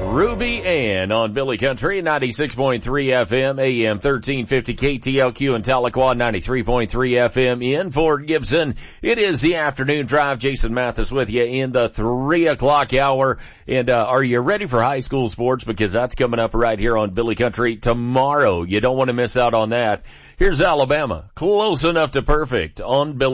Ruby Ann on Billy Country, 96.3 FM, AM 1350 KTLQ in Tahlequah, 93.3 FM in Fort Gibson. It is the afternoon drive. Jason Mathis with you in the 3 o'clock hour. And, are you ready for high school sports? Because that's coming up right here on Billy Country tomorrow. You don't want to miss out on that. Here's Alabama. Close enough to perfect on Billy